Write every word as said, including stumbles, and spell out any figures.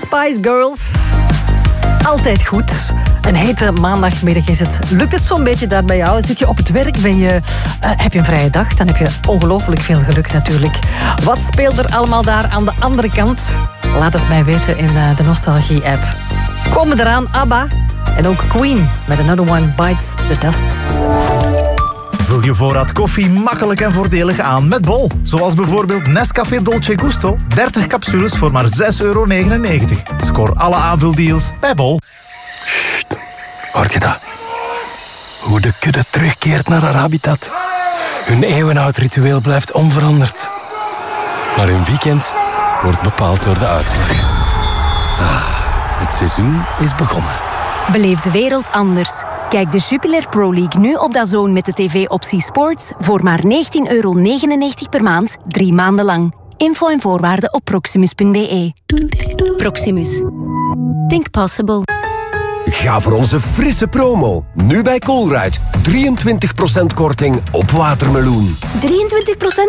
Spice Girls. Altijd goed. Een hete maandagmiddag is het. Lukt het zo'n beetje daar bij jou? Zit je op het werk? Ben je, uh, heb je een vrije dag? Dan heb je ongelooflijk veel geluk natuurlijk. Wat speelt er allemaal daar aan de andere kant? Laat het mij weten in uh, de Nostalgie-app. Komen eraan ABBA en ook Queen met Another One Bites the Dust. Vul je voorraad koffie makkelijk en voordelig aan met Bol. Zoals bijvoorbeeld Nescafé Dolce Gusto. dertig capsules voor maar zes euro negenennegentig. Scoor alle aanvuldeals bij Bol. Sst, hoort je dat? Hoe de kudde terugkeert naar haar habitat. Hun eeuwenoud ritueel blijft onveranderd. Maar hun weekend wordt bepaald door de uitslag. Ah, het seizoen is begonnen. Beleef de wereld anders. Kijk de Jupiler Pro League nu op DAZN met de tv-optie Sports voor maar negentien euro negenennegentig per maand, drie maanden lang. Info en voorwaarden op proximus punt b e. Proximus. Think possible. Ga voor onze frisse promo. Nu bij Colruyt. drieëntwintig procent korting op watermeloen. drieëntwintig procent?